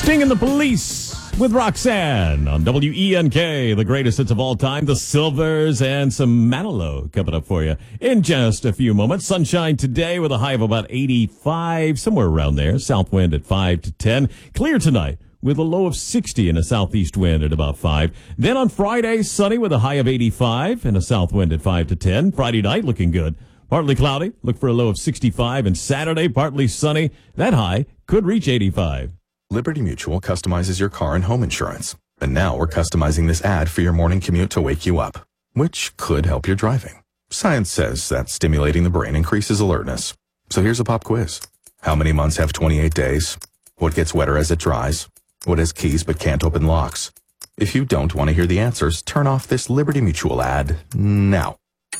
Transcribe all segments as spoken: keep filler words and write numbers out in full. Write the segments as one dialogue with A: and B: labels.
A: Sting and the Police with Roxanne on W E N K, the greatest hits of all time, the Silvers, and some Manilow coming up for you in just a few moments. Sunshine today with a high of about eighty-five, somewhere around there. South wind at five to ten. Clear tonight with a low of sixty and a southeast wind at about five. Then on Friday, sunny with a high of eighty-five and a south wind at five to ten. Friday night looking good. Partly cloudy, look for a low of sixty-five. And Saturday, partly sunny. That high could reach eighty-five.
B: Liberty Mutual customizes your car and home insurance. And now we're customizing this ad for your morning commute to wake you up, which could help your driving. Science says that stimulating the brain increases alertness. So here's a pop quiz. How many months have twenty-eight days? What gets wetter as it dries? What has keys but can't open locks? If you don't want to hear the answers, turn off this Liberty Mutual ad now.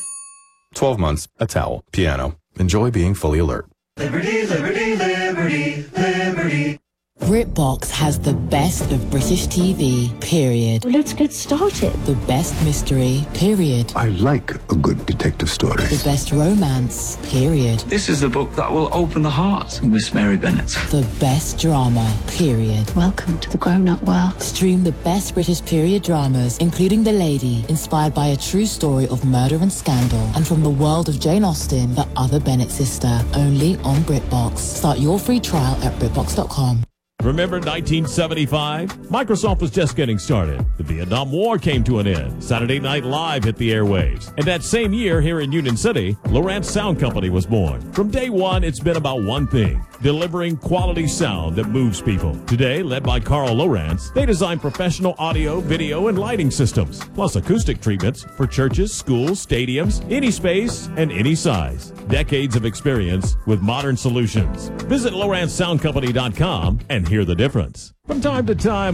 B: twelve months, a towel, piano. Enjoy being fully alert.
C: Liberty, liberty, liberty, liberty.
D: BritBox has the best of British T V, period.
E: Well, let's get started.
D: The best mystery, period.
F: I like a good detective story.
D: The best romance, period.
G: This is the book that will open the heart of Miss Mary Bennet.
D: The best drama, period.
E: Welcome to the grown-up world.
D: Stream the best British period dramas, including The Lady, inspired by a true story of murder and scandal, and from the world of Jane Austen, the other Bennet sister, only on BritBox. Start your free trial at BritBox dot com.
A: Remember nineteen seventy-five? Microsoft was just getting started. The Vietnam War came to an end. Saturday Night Live hit the airwaves. And that same year here in Union City, Lowrance Sound Company was born. From day one, it's been about one thing: delivering quality sound that moves people. Today, led by Carl Lowrance, they design professional audio, video, and lighting systems, plus acoustic treatments for churches, schools, stadiums, any space, and any size. Decades of experience with modern solutions. Visit Lowrance Sound Company dot com and hear the difference. From time to time,